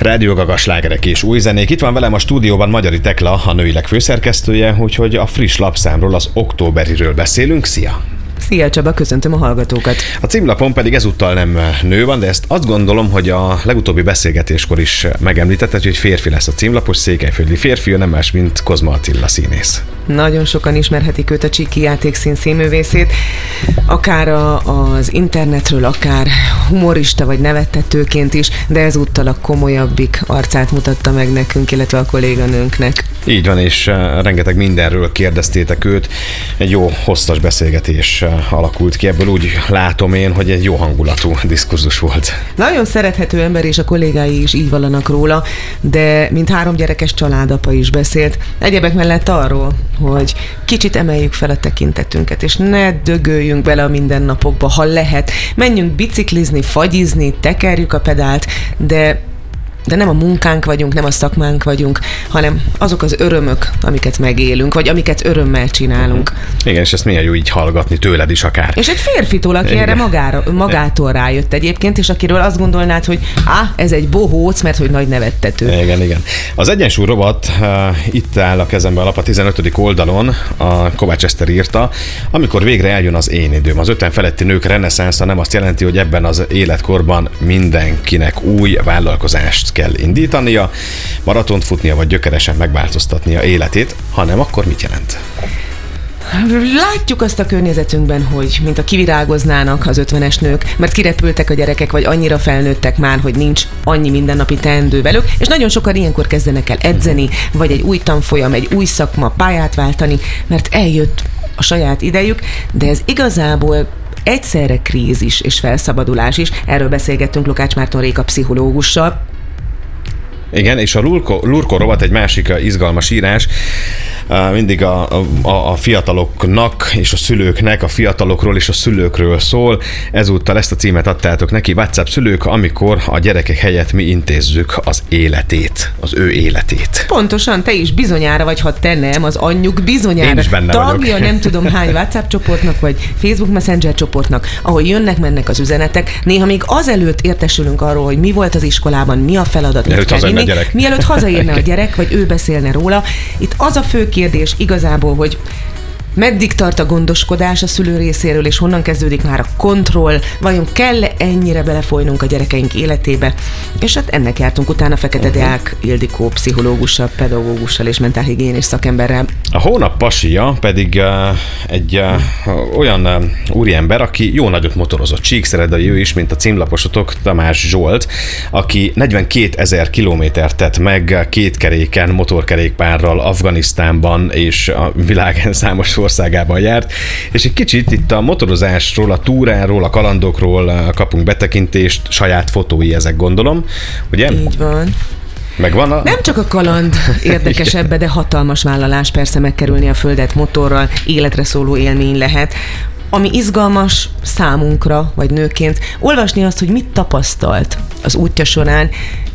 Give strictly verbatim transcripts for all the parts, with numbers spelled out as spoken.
Rádió Gaga, slágerek és új zenék. Itt van velem a stúdióban Magyari Tekla, a Nőileg főszerkesztője, úgyhogy a friss lapszámról, az októberiről beszélünk. Szia! Szia Csaba, köszöntöm a hallgatókat. A címlapon pedig ezúttal nem nő van, de ezt azt gondolom, hogy a legutóbbi beszélgetéskor is megemlítetted, hogy férfi lesz a címlapos, székelyföldi férfi, nem más, mint Kozma Attila színész. Nagyon sokan ismerhetik őt, a Csíki játékszín színművészét, akár a, az internetről, akár humorista vagy nevettetőként is, de ezúttal a komolyabbik arcát mutatta meg nekünk, illetve a kolléganőnknek. Így van, és rengeteg mindenről kérdeztétek őt. Egy jó hosszas beszélgetés alakult ki, ebből úgy látom én, hogy egy jó hangulatú diskurzus volt. Nagyon szerethető ember, és a kollégái is így vallanak róla, de mint három gyerekes családapa is beszélt. Egyebek mellett arról, hogy kicsit emeljük fel a tekintetünket, és ne dögöljünk bele a mindennapokba, ha lehet. Menjünk biciklizni, fagyizni, tekerjük a pedált, de de nem a munkánk vagyunk, nem a szakmánk vagyunk, hanem azok az örömök, amiket megélünk, vagy amiket örömmel csinálunk. Igen, és ezt milyen jó így hallgatni tőled is akár. És egy férfitól, aki Igen. erre magára, magától rájött egyébként, és akiről azt gondolnád, hogy á, ez egy bohóc, mert hogy nagy nevettető. Igen, igen. Az Egyensúly rovat uh, itt áll a kezemben a lap a tizenötödik oldalon, a Kovács Eszter írta, amikor végre eljön az én időm. Az ötven feletti nők reneszánsza nem azt jelenti, hogy ebben az életkorban mindenkinek új vállalkozást kell indítania, maratont futnia, vagy gyökeresen megváltoztatnia életét, hanem akkor mit jelent? Látjuk azt a környezetünkben, hogy mint a kivirágoznának az ötvenes nők, mert kirepültek a gyerekek, vagy annyira felnőttek már, hogy nincs annyi mindennapi teendő velük, és nagyon sokan ilyenkor kezdenek el edzeni, vagy egy új tanfolyam, egy új szakma, pályát váltani, mert eljött a saját idejük, de ez igazából egyszerre krízis és felszabadulás is. Erről beszélgettünk Lukács Márton Réka pszichológussal. Igen, és a Lurko, Lurko rovat egy másik izgalmas írás, mindig a, a, a fiataloknak és a szülőknek, a fiatalokról és a szülőkről szól. Ezúttal ezt a címet adtátok neki, WhatsApp szülők, amikor a gyerekek helyett mi intézzük az életét, az ő életét. Pontosan, te is bizonyára vagy, ha te nem, az anyjuk bizonyára. Én is benne tagja, vagyok. Nem tudom hány WhatsApp csoportnak, vagy Facebook Messenger csoportnak, ahol jönnek-mennek az üzenetek. Néha még azelőtt értesülünk arról, hogy mi volt az iskolában, mi a feladat, mit kell vinni, mielőtt hazaérne a gyerek, vagy ő beszélne róla. Itt az a fő kérdés igazából, hogy meddig tart a gondoskodás a szülő részéről, és honnan kezdődik már a kontroll, vajon kell-e ennyire belefolynunk a gyerekeink életébe? És hát ennek jártunk utána Fekete uh-huh. Deák Ildikó pszichológussal, pedagógussal és mentálhigiénés szakemberrel. A hónap pasia pedig uh, egy uh, olyan uh, úriember, aki jó nagyot motorozott, csíkszeredai ő is, mint a címlaposotok, Tamás Zsolt, aki negyvenkétezer kilométert tett meg két keréken, motorkerékpárral Afganisztánban és a világ számos országában járt, és egy kicsit itt a motorozásról, a túráról, a kalandokról kapunk betekintést, saját fotói ezek, gondolom, ugye? Így van. Megvan a... Nem csak a kaland érdekes ebbe, de hatalmas vállalás persze megkerülni a földet motorral, életre szóló élmény lehet. Ami izgalmas számunkra, vagy nőként, olvasni azt, hogy mit tapasztalt az útja során,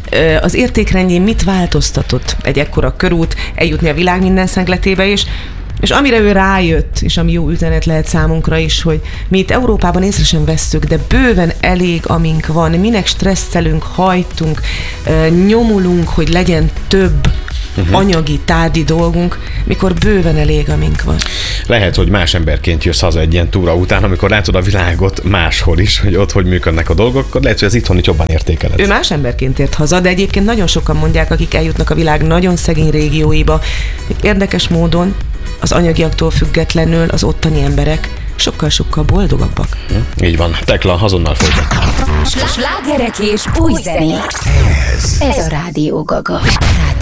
az értékrendjén mit változtatott egy ekkora körút, eljutni a világ minden szegletébe is, és amire ő rájött, és ami jó üzenet lehet számunkra is, hogy mi itt Európában észre sem vesszük, de bőven elég, amink van, minek stresszelünk, hajtunk, nyomulunk, hogy legyen több uh-huh. anyagi, tárgyi dolgunk, mikor bőven elég, amink van. Lehet, hogy más emberként jössz haza egy ilyen túra után, amikor látod a világot máshol is, hogy ott hogy működnek a dolgok, akkor lehet, hogy az itthon jobban értékeled. Ő más emberként ért haza, de egyébként nagyon sokan mondják, akik eljutnak a világ nagyon szegény régióiba, érdekes módon az anyagiaktól függetlenül az ottani emberek sokkal-sokkal boldogabbak. Így van. Tekla, azonnal folytatjuk. Slágerek és új zenék. Ez, ez a Rádió Gaga.